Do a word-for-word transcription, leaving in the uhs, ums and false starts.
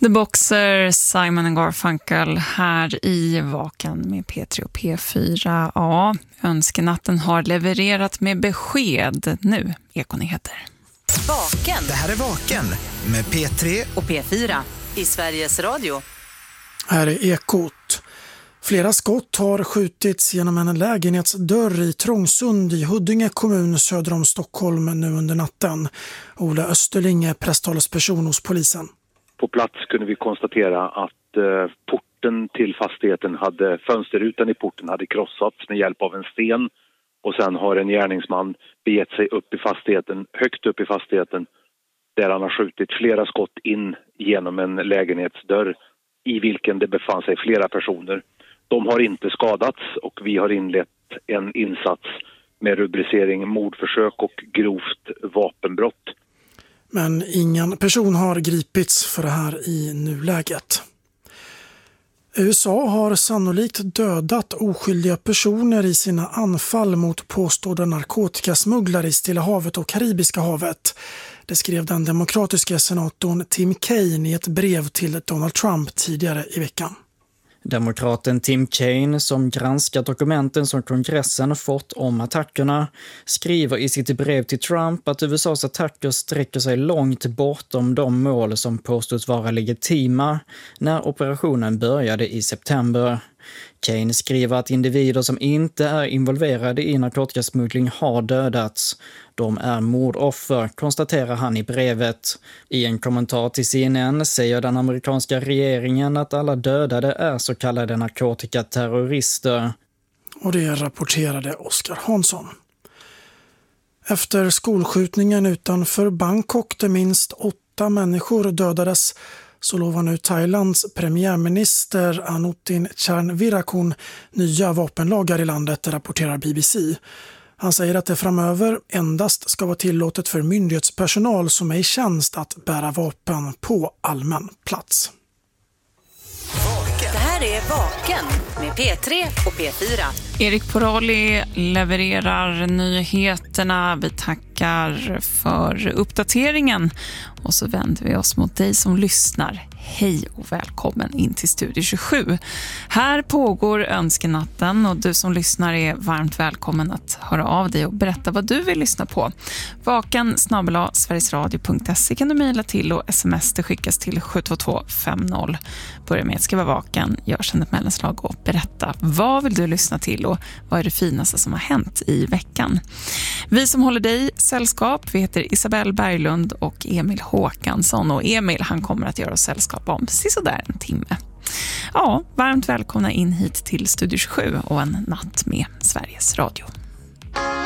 The Boxer, Simon and Garfunkel här i Vaken med P tre och P fyra. Ja, önskenatten har levererat med besked. Nu, Ekonyheter. Vaken. Det här är Vaken med P tre och P fyra i Sveriges Radio. Här är Ekot. Flera skott har skjutits genom en lägenhetsdörr i Trångsund i Huddinge kommun söder om Stockholm nu under natten. Ola Österling är presstalesperson hos polisen. På plats kunde vi konstatera att eh, porten till fastigheten hade, fönsterrutan i porten hade krossats med hjälp av en sten. Och sen har en gärningsman begett sig upp i fastigheten, högt upp i fastigheten, där han har skjutit flera skott in genom en lägenhetsdörr i vilken det befann sig flera personer. De har inte skadats och vi har inlett en insats med rubricering mordförsök och grovt vapenbrott. Men ingen person har gripits för det här i nuläget. U S A har sannolikt dödat oskyldiga personer i sina anfall mot påstådda narkotikasmugglare i Stilla havet och Karibiska havet. Det skrev den demokratiska senatorn Tim Kaine i ett brev till Donald Trump tidigare i veckan. Demokraten Tim Kaine, som granskat dokumenten som kongressen fått om attackerna, skriver i sitt brev till Trump att U S A:s attacker sträcker sig långt bortom de mål som påstås vara legitima när operationen började i september. Kaine skriver att individer som inte är involverade i narkotikasmuggling har dödats. De är mordoffer, konstaterar han i brevet. I en kommentar till C N N säger den amerikanska regeringen att alla dödade är så kallade narkotikaterrorister. Och det rapporterade Oskar Hansson. Efter skolskjutningen utanför Bangkok där minst åtta människor dödades så lovar nu Thailands premiärminister Anutin Charnvirakul nya vapenlagar i landet, rapporterar B B C. Han säger att det framöver endast ska vara tillåtet för myndighetspersonal som är i tjänst att bära vapen på allmän plats. Det här är Vaken med P tre och P fyra. Erik Porolli levererar nyheterna. Vi tackar för uppdateringen. Och så vänder vi oss mot dig som lyssnar. Hej och välkommen in till Studio tjugosju. Här pågår önskenatten och du som lyssnar är varmt välkommen att höra av dig och berätta vad du vill lyssna på. Vaken snabel-a sverigesradio punkt se kan du mejla till och sms det skickas till sju två två fem noll. Börja med att skriva Vaken, gör sedan ett mellanslag och berätta vad vill du lyssna till och vad är det finaste som har hänt i veckan. Vi som håller dig sällskap, vi heter Isabelle Berglund och Emil Håkansson, och Emil han kommer att göra oss sällskap om sådär en timme. Ja, varmt välkomna in hit till Studio tjugosju och en natt med Sveriges Radio.